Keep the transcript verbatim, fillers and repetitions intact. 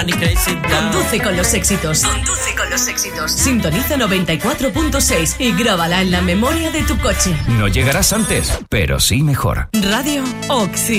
Conduce con los éxitos. Conduce con los éxitos. Sintoniza noventa y cuatro punto seis y grábala en la memoria de tu coche. No llegarás antes, pero sí mejor. Radio Oxi.